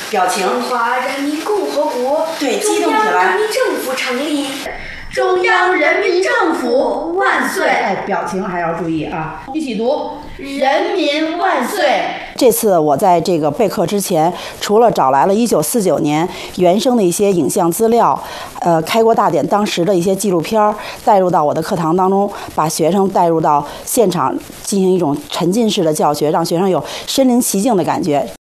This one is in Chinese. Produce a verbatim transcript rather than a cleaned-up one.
表情。 中华人民共和国对，激动中起来。 央人民政府成立。中央人民政府万岁！ 哎，表情还要注意啊！一起读：人民万岁！ 这次我在这个备课之前，除了找来了一九四九年原声的一些影像资料，呃，开国大典当时的一些纪录片带入到我的课堂当中，把学生带入到现场进行一种沉浸式的教学，让学生有身临其境的感觉。